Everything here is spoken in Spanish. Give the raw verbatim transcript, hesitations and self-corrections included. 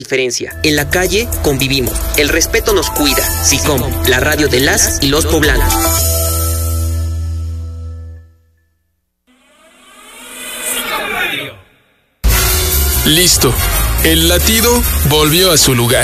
Diferencia. En la calle convivimos. El respeto nos cuida. SICOM, la radio de las y los poblanos. Listo. El latido volvió a su lugar.